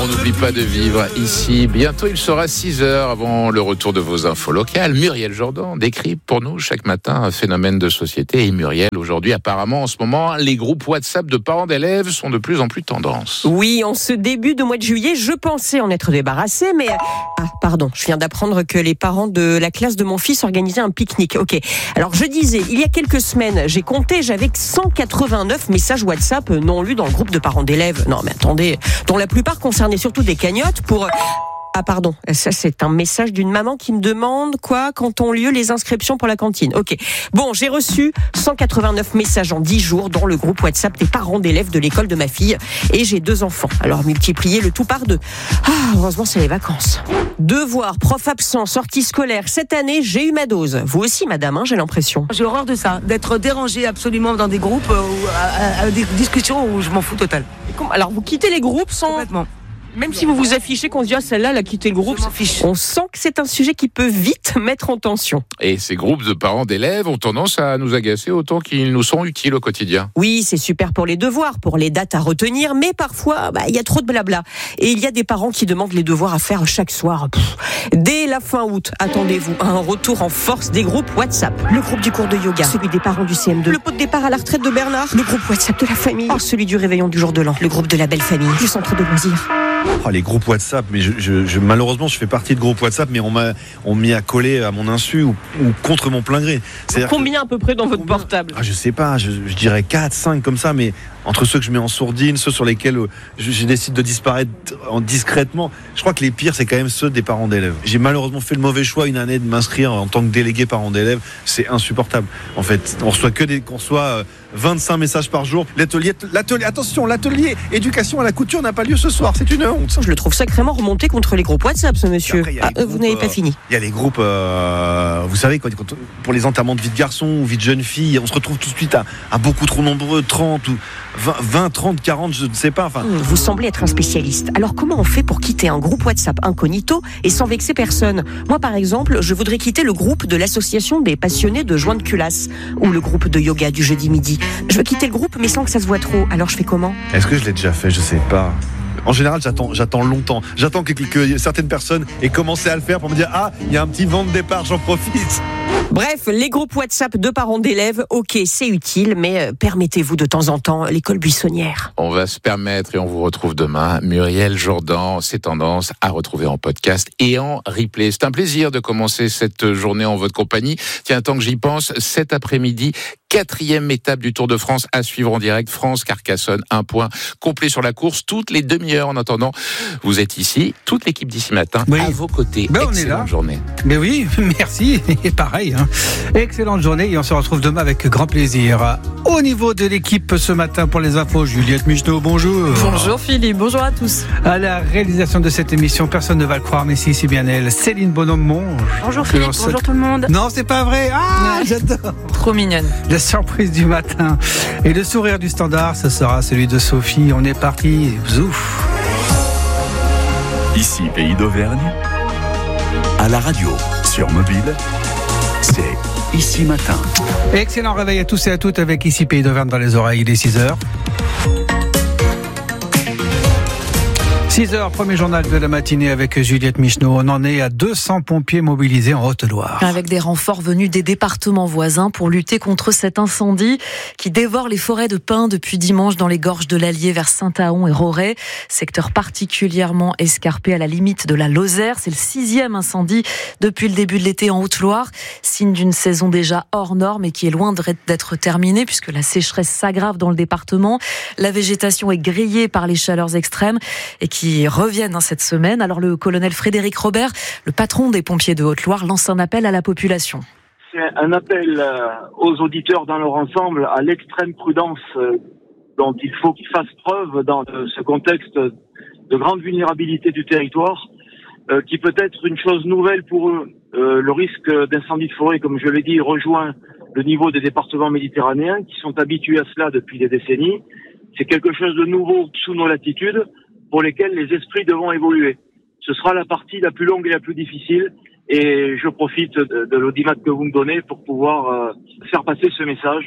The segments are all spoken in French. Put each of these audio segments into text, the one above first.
n'oublie pas de vivre ici. Bientôt, il sera 6h avant le retour de vos infos locales. Muriel Jourdan décrypte pour nous chaque matin un phénomène de société. Et Muriel, aujourd'hui, apparemment, en ce moment, les groupes WhatsApp de parents d'élèves sont de plus en plus tendance. Oui, en ce début de mois de juillet, je pensais en être débarrassée, mais... je viens d'apprendre que les parents de la classe de mon fils organisaient un pique-nique. Ok, alors je disais, il y a quelques semaines, j'ai compté, j'avais 189 messages WhatsApp non lus dans le groupe de parents d'élèves. Non, mais attendez, dont la plupart concernaient surtout des cagnottes pour... ça c'est un message d'une maman qui me demande quand ont lieu les inscriptions pour la cantine. Ok, bon, j'ai reçu 189 messages en 10 jours dans le groupe WhatsApp des parents d'élèves de l'école de ma fille et j'ai 2 enfants. Alors multipliez le tout par 2. Heureusement c'est les vacances. Devoirs, prof absent, sortie scolaire. Cette année, j'ai eu ma dose. Vous aussi, madame, j'ai l'impression. J'ai horreur de ça, d'être dérangée absolument dans des groupes à des discussions où je m'en fous total. Alors vous quittez les groupes sans... Complètement. Même si vous vous affichez qu'on se dit celle-là, elle a quitté le groupe, on sent que c'est un sujet qui peut vite mettre en tension. Et ces groupes de parents d'élèves ont tendance à nous agacer autant qu'ils nous sont utiles au quotidien. Oui, c'est super pour les devoirs, pour les dates à retenir, mais parfois, il y a trop de blabla. Et il y a des parents qui demandent les devoirs à faire chaque soir. Dès la fin août, attendez-vous à un retour en force des groupes WhatsApp. Le groupe du cours de yoga, celui des parents du CM2, le pot de départ à la retraite de Bernard, le groupe WhatsApp de la famille, celui du réveillon du jour de l'an, le groupe de la belle famille, du centre de loisirs. Les groupes WhatsApp, mais malheureusement je fais partie de groupes WhatsApp, mais on m'y a collé à mon insu ou contre mon plein gré. Combien à peu près dans votre portable ? Je sais pas, je dirais 4, 5 comme ça, mais entre ceux que je mets en sourdine, ceux sur lesquels je décide de disparaître discrètement, je crois que les pires c'est quand même ceux des parents d'élèves. J'ai malheureusement fait le mauvais choix une année de m'inscrire en tant que délégué parent d'élèves, c'est insupportable. En fait, on reçoit 25 messages par jour. L'atelier, éducation à la couture n'a pas lieu ce soir, c'est une honte. Je le trouve sacrément remonté contre les groupes WhatsApp, ce monsieur. Vous n'avez pas fini. Il y a les groupes, vous savez, pour les enterrements de vie de garçon ou vie de jeune fille, on se retrouve tout de suite à beaucoup trop nombreux, 30 ou 20, 30, 40, je ne sais pas. Vous semblez être un spécialiste. Alors comment on fait pour quitter un groupe WhatsApp incognito et sans vexer personne ? Moi par exemple, je voudrais quitter le groupe de l'association des passionnés de joints de culasse ou le groupe de yoga du jeudi midi. Je veux quitter le groupe mais sans que ça se voit trop. Alors je fais comment ? Est-ce que je l'ai déjà fait ? Je sais pas. En général, j'attends longtemps. J'attends que certaines personnes aient commencé à le faire pour me dire il y a un petit vent de départ, j'en profite. Bref, les groupes WhatsApp de parents d'élèves, ok, c'est utile, mais permettez-vous de temps en temps l'école buissonnière. On va se permettre et on vous retrouve demain. Muriel Jourdan, ces tendances à retrouver en podcast et en replay. C'est un plaisir de commencer cette journée en votre compagnie. Tiens, tant que j'y pense, cet après-midi, 4e étape du Tour de France à suivre en direct. France-Carcassonne, un point complet sur la course toutes les demi-heures. En attendant, vous êtes ici, toute l'équipe d'ici matin, à vos côtés. Excellente journée. Mais oui, merci. Et pareil. Excellente journée et on se retrouve demain avec grand plaisir. Au niveau de l'équipe ce matin pour les infos, Juliette Micheneau, bonjour. Bonjour Philippe, bonjour à tous. À la réalisation de cette émission, personne ne va le croire, mais si, c'est bien elle, Céline Bonhomme-Monge. Bonjour Philippe, bonjour tout le monde. Non, c'est pas vrai. J'adore. Trop mignonne. La surprise du matin et le sourire du standard, ce sera celui de Sophie. On est parti, zouf. Ici Pays d'Auvergne, à la radio, sur mobile, c'est Ici Matin. Excellent réveil à tous et à toutes avec Ici Pays d'Auvergne dans les oreilles, il est 6h. 6h, premier journal de la matinée avec Juliette Micheneau. On en est à 200 pompiers mobilisés en Haute-Loire. Avec des renforts venus des départements voisins pour lutter contre cet incendie qui dévore les forêts de pins depuis dimanche dans les gorges de l'Allier vers Saint-Ahon et Roret. Secteur particulièrement escarpé à la limite de la Lozère. C'est le 6e incendie depuis le début de l'été en Haute-Loire. Signe d'une saison déjà hors norme et qui est loin d'être terminée puisque la sécheresse s'aggrave dans le département. La végétation est grillée par les chaleurs extrêmes et qui reviennent cette semaine. Alors le colonel Frédéric Robert, le patron des pompiers de Haute-Loire, lance un appel à la population. C'est un appel aux auditeurs dans leur ensemble à l'extrême prudence dont il faut qu'ils fassent preuve dans ce contexte de grande vulnérabilité du territoire qui peut être une chose nouvelle pour eux. Le risque d'incendie de forêt, comme je l'ai dit, rejoint le niveau des départements méditerranéens qui sont habitués à cela depuis des décennies. C'est quelque chose de nouveau sous nos latitudes pour lesquels les esprits devront évoluer. Ce sera la partie la plus longue et la plus difficile et je profite de l'audimat que vous me donnez pour pouvoir faire passer ce message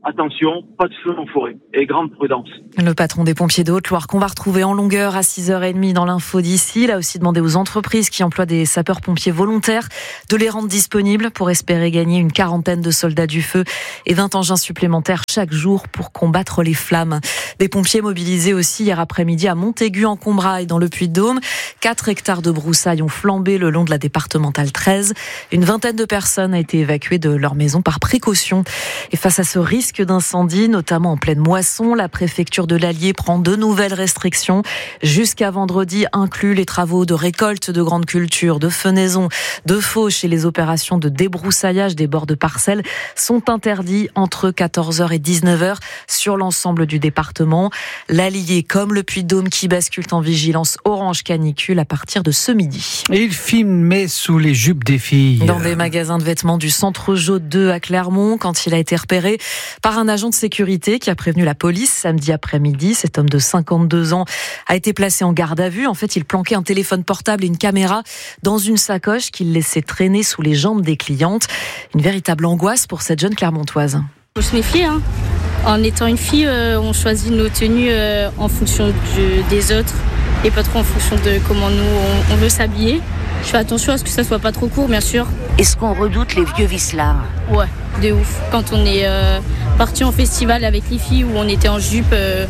attention, pas de feu en forêt et grande prudence. Le patron des pompiers de Haute-Loire qu'on va retrouver en longueur à 6h30 dans l'info d'ici. Il a aussi demandé aux entreprises qui emploient des sapeurs-pompiers volontaires de les rendre disponibles pour espérer gagner une 40aine de soldats du feu et 20 engins supplémentaires chaque jour pour combattre les flammes. Des pompiers mobilisés aussi hier après-midi à Montaigu-en-Combrailles dans le Puy-de-Dôme. 4 hectares de broussailles ont flambé le long de la départementale 13. Une vingtaine de personnes a été évacuées de leur maison par précaution. Et face à ce risque d'incendie, notamment en pleine moisson, la préfecture de l'Allier prend de nouvelles restrictions. Jusqu'à vendredi, inclus les travaux de récolte de grandes cultures, de fenaison, de fauche et les opérations de débroussaillage des bords de parcelles sont interdits entre 14h et 19h sur l'ensemble du département. L'Allier, comme le Puy-de-Dôme, qui bascule en vigilance orange canicule à partir de ce midi. Et il filmait sous les jupes des filles. Dans des magasins de vêtements du Centre Jaud 2 à Clermont, quand il a été repéré par un agent de sécurité qui a prévenu la police samedi après-midi. Cet homme de 52 ans a été placé en garde à vue. En fait, il planquait un téléphone portable et une caméra dans une sacoche qu'il laissait traîner sous les jambes des clientes. Une véritable angoisse pour cette jeune Clermontoise. Faut se méfier, hein. En étant une fille, on choisit nos tenues en fonction des autres et pas trop en fonction de comment nous on veut s'habiller. Je fais attention à ce que ça soit pas trop court, bien sûr. Est-ce qu'on redoute les vieux vicelards? Ouais, de ouf. Quand on est parti en festival avec les filles où on était en jupe,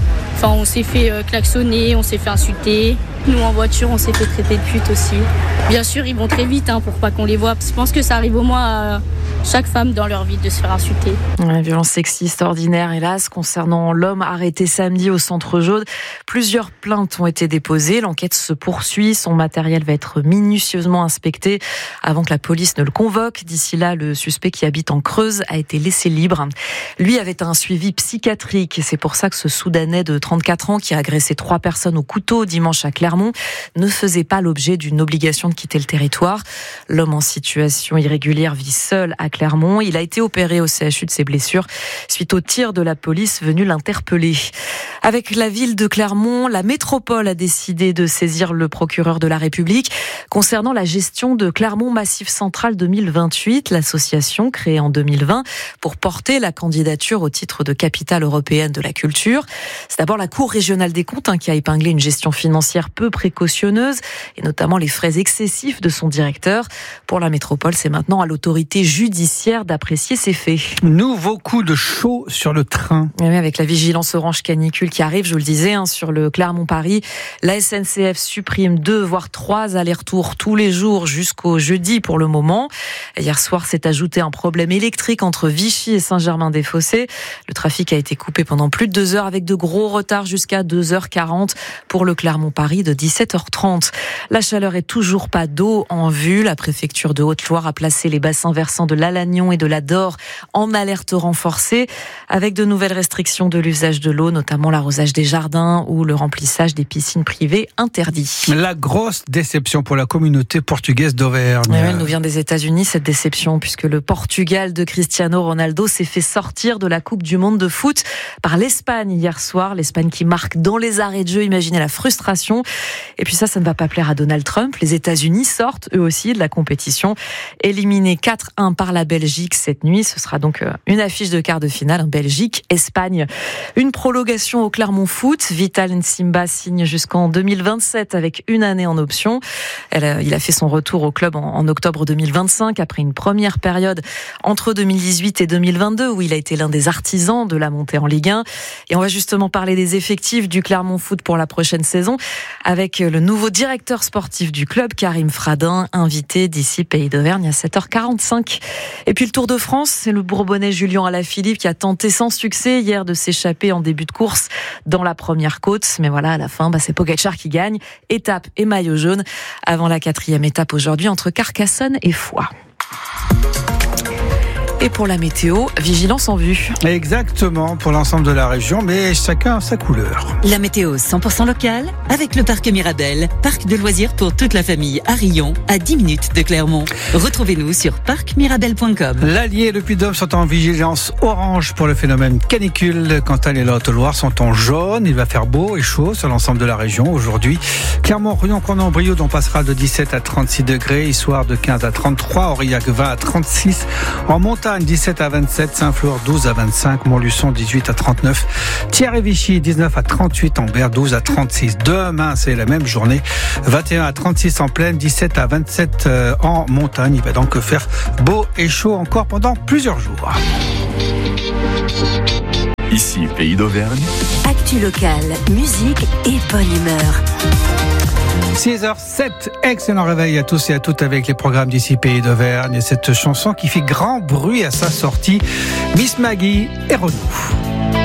on s'est fait klaxonner, on s'est fait insulter. Nous en voiture, on s'est fait traiter de pute aussi. Bien sûr, ils vont très vite pour pas qu'on les voit. Je pense que ça arrive au moins à chaque femme dans leur vie de se faire insulter. Ouais, violence sexiste ordinaire, hélas, concernant l'homme arrêté samedi au Centre Jaud. Plusieurs plaintes ont été déposées. L'enquête se poursuit. Son matériel va être minutieusement inspecté avant que la police ne le convoque. D'ici là, le suspect qui habite en Creuse a été laissé libre. Lui avait un suivi psychiatrique et c'est pour ça que ce Soudanais de 34 ans qui a agressé 3 personnes au couteau dimanche à Clermont ne faisait pas l'objet d'une obligation de quitter le territoire. L'homme en situation irrégulière vit seul à Clermont. Il a été opéré au CHU de ses blessures suite au tir de la police venue l'interpeller. Avec la ville de Clermont, la métropole a décidé de saisir le procureur de la République concernant la gestion de Clermont Massif Central 2028, l'association créée en 2020 pour porter la candidature au titre de capitale européenne de la culture. C'est d'abord la Cour régionale des comptes qui a épinglé une gestion financière peu précautionneuse et notamment les frais excessifs de son directeur. Pour la métropole, c'est maintenant à l'autorité judiciaire d'apprécier ces faits. Nouveau coup de chaud sur le train. Et oui, avec la vigilance orange canicule qui arrive, je vous le disais, sur le Clermont-Paris, la SNCF supprime 2 voire 3 allers-retours tous les jours jusqu'au jeudi pour le moment. Hier soir s'est ajouté un problème électrique entre Vichy et Saint-Germain-des-Fossés. Le trafic a été coupé pendant plus de 2 heures avec de gros retards jusqu'à 2h40 pour le Clermont-Paris de 17h30. La chaleur est toujours pas d'eau en vue. La préfecture de Haute-Loire a placé les bassins versants de l'Alagnon et de la Dore en alerte renforcée avec de nouvelles restrictions de l'usage de l'eau, notamment l'arrosage des jardins ou le remplissage des piscines privées interdits. La grosse déception pour la communauté portugaise d'Auvergne. Elle nous vient des États-Unis, cette déception, puisque le Portugal de Cristiano Ronaldo s'est fait sortir de la Coupe du Monde de foot par l'Espagne hier soir. L'Espagne qui marque dans les arrêts de jeu, imaginez la frustration. Et puis ça ne va pas plaire à Donald Trump. Les États-Unis sortent eux aussi de la compétition, éliminés 4-1 par la Belgique cette nuit. Ce sera donc une affiche de quart de finale, Belgique-Espagne. Une prolongation au Clermont Foot. Vital Nsimba signe jusqu'en 2027 avec une année en option. Il a fait son retour au club en octobre 2025 après une première période entre 2018 et 2022 où il a été l'un des artisans de la montée en Ligue 1. Et on va justement parler des effectifs du Clermont Foot pour la prochaine saison avec le nouveau directeur sportif du club, Karim Fradin, invité d'ici Pays d'Auvergne à 7h45. Et puis le Tour de France, c'est le Bourbonnais Julian Alaphilippe qui a tenté sans succès hier de s'échapper en début de course dans la première côte. Mais voilà, à la fin, c'est Pogačar qui gagne. Étape et maillot jaune avant la 4e étape aujourd'hui entre Carcassonne et Foix. Et pour la météo, vigilance en vue. Exactement, pour l'ensemble de la région, mais chacun a sa couleur. La météo 100% locale avec le parc Mirabel, parc de loisirs pour toute la famille à Rion, à 10 minutes de Clermont. Retrouvez-nous sur parcmirabel.com. L'Allier et le Puy-de-Dôme sont en vigilance orange pour le phénomène canicule. Quant à les Haute-Loire sont en jaune. Il va faire beau et chaud sur l'ensemble de la région aujourd'hui. Clermont, Rion, Cournant-Brioude, on passera de 17 à 36 degrés, Issoire de 15 à 33, Aurillac 20 à 36. En montagne, Montagne 17 à 27, Saint-Flour 12 à 25, Montluçon 18 à 39, Thierry-Vichy 19 à 38, Ambert 12 à 36. Demain, c'est la même journée, 21 à 36 en plaine, 17 à 27 en montagne. Il va donc faire beau et chaud encore pendant plusieurs jours. Ici, Pays d'Auvergne. Actu locale, musique et bonne humeur. 6h07, excellent réveil à tous et à toutes avec les programmes d'ici Pays d'Auvergne et cette chanson qui fait grand bruit à sa sortie, Miss Maggie et Renaud.